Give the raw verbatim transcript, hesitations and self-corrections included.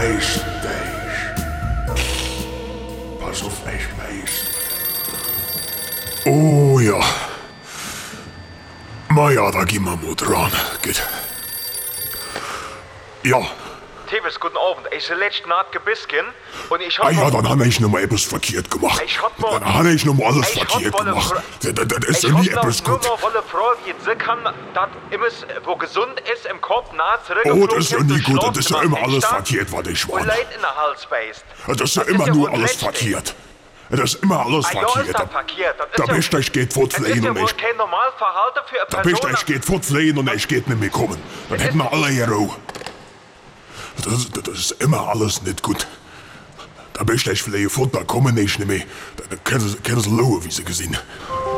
beiß dich. Pass auf, ich beiß. Oh ja. Ma ja, da gehen wir mal dran. Geht. Ja. Tibes, guten Abend. Ich bin letzte Nacht gebisken und ich hab... Ah ja, dann habe ich noch mal etwas verkehrt gemacht. Ich hab mal... Dann habe ich noch mal alles ich verkehrt hab mal gemacht. Fra- Das, das ist ich ja nie hab etwas nur gut. mal eine Frage, wie sie kann, dass immer, wo gesund ist, im Kopf nah Oh, zurückgeflogen das ist ja nie gut. Das ist ja immer alles verkehrt, was ich Und war. Leid in der Hals beißt. Das ist ja Das ist immer ja nur wohl alles letztlich. verkehrt. Das ist immer alles Ah, ja, ist verkehrt. das verkehrt. Das ist Da ja- bist du, ich geht Das ist fortfliehen ja und wohl ich... kein Normalverhalten für eine Da bist du, Person. ich geht fortfliehen und ich geht nicht mehr kommen. Dann hätten wir alle hier Ruhe. Das, das ist immer alles nicht gut. Da bist du, ich fliehen fort, da kommen ich nicht mehr. Da können sie, können sie schauen, wie sie gesehen.